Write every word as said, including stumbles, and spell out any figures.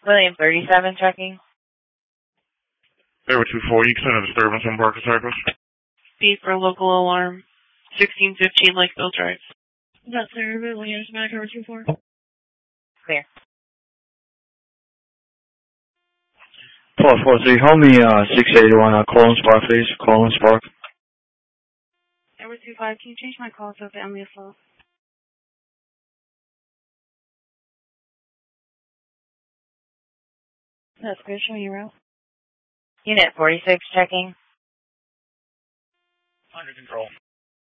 William thirty-seven checking. Area two four, you can send a disturbance on Barker Cypress. B for local alarm. sixteen fifteen Lakeville Drive. That's clear. Williams, Mac over two four. Clear. four four three, hold me uh, six eighty-one on Collins Park, please. Collins Park. Edward two five, can you change my call to family assault? That's good. Show me your route. Unit forty-six checking. Under control.